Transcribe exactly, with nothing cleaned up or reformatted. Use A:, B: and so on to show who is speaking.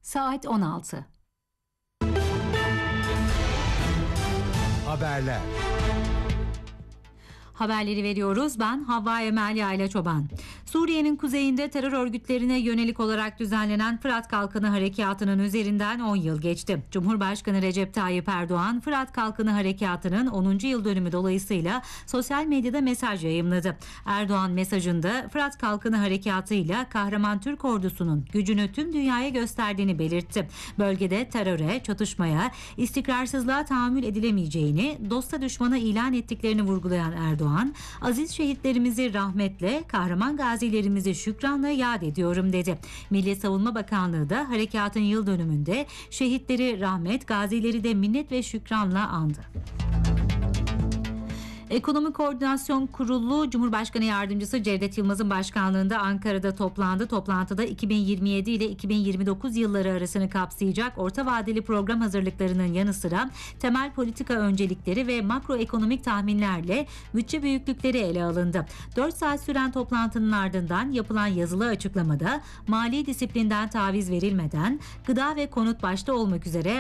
A: Saat on altı.
B: Haberler.
A: Haberleri veriyoruz. Ben Havva Emel Yayla Çoban. Suriye'nin kuzeyinde terör örgütlerine yönelik olarak düzenlenen Fırat Kalkanı Harekatı'nın üzerinden on yıl geçti. Cumhurbaşkanı Recep Tayyip Erdoğan, Fırat Kalkanı Harekatı'nın onuncu yıl dönümü dolayısıyla sosyal medyada mesaj yayımladı. Erdoğan mesajında Fırat Kalkanı Harekatı'yla kahraman Türk ordusunun gücünü tüm dünyaya gösterdiğini belirtti. Bölgede teröre, çatışmaya, istikrarsızlığa tahammül edilemeyeceğini, dosta düşmana ilan ettiklerini vurgulayan Erdoğan, aziz şehitlerimizi rahmetle, kahraman gazilerimizi şükranla yad ediyorum dedi. Milli Savunma Bakanlığı da harekatın yıl dönümünde şehitleri rahmet, gazileri de minnet ve şükranla andı. Ekonomi Koordinasyon Kurulu Cumhurbaşkanı Yardımcısı Cevdet Yılmaz'ın başkanlığında Ankara'da toplandı. Toplantıda iki bin yirmi yedi ile iki bin yirmi dokuz yılları arasını kapsayacak orta vadeli program hazırlıklarının yanı sıra temel politika öncelikleri ve makroekonomik tahminlerle bütçe büyüklükleri ele alındı. dört saat süren toplantının ardından yapılan yazılı açıklamada mali disiplinden taviz verilmeden gıda ve konut başta olmak üzere